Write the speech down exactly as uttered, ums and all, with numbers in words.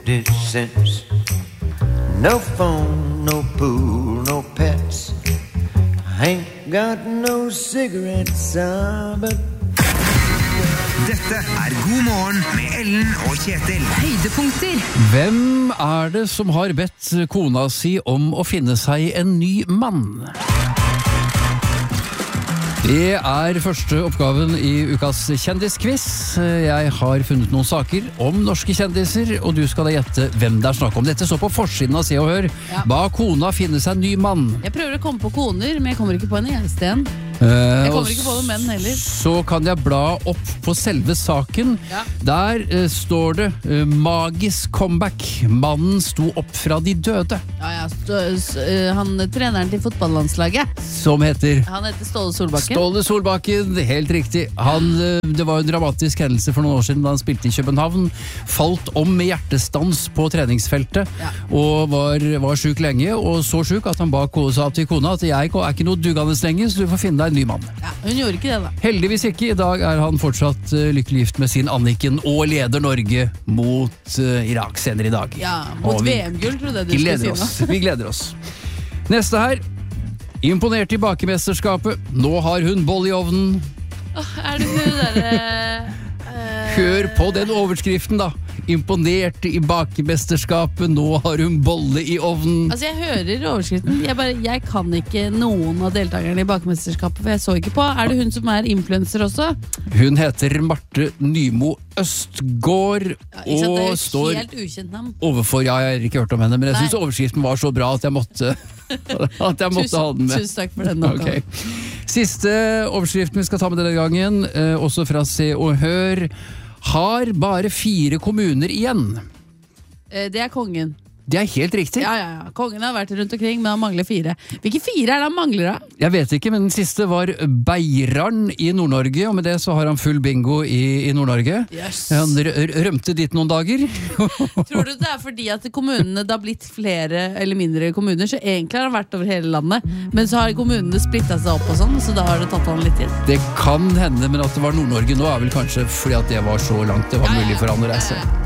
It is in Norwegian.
fifty cents. No phone, no pool, no pets. I ain't got no cigarettes, uh, but Dette er God morgen med Ellen og Kjetil. Høydepunkter. Hvem er det som har bedt kona si om å finne seg en ny mann? Det er første oppgaven i ukas kjendisquiz. Jeg har funnet noen saker om norske kjendiser, og du skal da gjette hvem det er snakk om. Dette står på forsiden av Se og Hør. Ja. Ba kona finne seg en ny mann. Jeg prøver å komme på koner, men jeg kommer ikke på en eneste en. Eh, Jeg og kommer ikke på noen menn heller. Så kan jeg bla opp på selve saken. Ja. Der eh, står det eh, magisk comeback. Mannen sto opp fra de døde. Ja, ja, stå, s, uh, han treneren til fotballandslaget. Som heter Han heter Ståle Solbakken. Ståle Solbakken, helt riktig. Han, eh, det var en dramatisk hendelse for noen år siden da han spilte i København. Falt om med hjertestans på treningsfeltet, Ja. og var, var syk lenge, og så syk at han ba ko- sa til kona at jeg er ikke noe duggende lenge, så du får finne deg en ny mann. Ja, hun gjorde ikke det da. Heldigvis ikke. I dag er han fortsatt uh, lykkelig gift med sin Anniken og leder Norge mot uh, Irak senere i dag. Ja, mot Og vi V M-gull, trodde jeg du skulle gleder si oss. nå. Vi gleder oss. Neste her. Imponert i bakemesterskapet. Nå har hun boll i ovnen. Åh, er det hun der... Uh, Hør på den overskriften da. Imponert i bakemesterskapet. Nå har hun bolle i ovnen. Altså, jeg hører overskriften. Jeg, bare, jeg kan ikke noen av deltakerne i bakemesterskapet, for jeg så ikke på. Er det hun som er influencer også? Hun heter Marte Nymo Østgård, Ja, ikke sant, det er og jo står helt ukjent navn. overfor, ja, jeg har ikke hørt om henne, men jeg Nei. synes overskriften var så bra at jeg måtte, at jeg måtte ha den med. Tusen takk for den. Ok. Siste overskriften vi skal ta med denne gangen, eh, også fra Se og Hør. Har bare fire kommuner igjen. Eh, Det er kongen. Det er helt riktig. Ja, ja, ja. Kongen har vært rundt omkring, men han mangler fire. Hvilke fire er det han mangler da? Jeg vet ikke, men den siste var Beiran i Nord-Norge, og med det så har han full bingo i, i Nord-Norge. Yes. Han rø- rømte dit noen dager. Tror du det er fordi at kommunene det har blitt flere eller mindre kommuner, så egentlig har han vært over hele landet, men så har kommunene splittet seg opp og sånn, så da har det tatt han litt inn. Det kan hende, men at det var Nord-Norge nå er vel kanskje fordi at det var så langt det var Ja, ja, mulig for han å reise. ja, ja.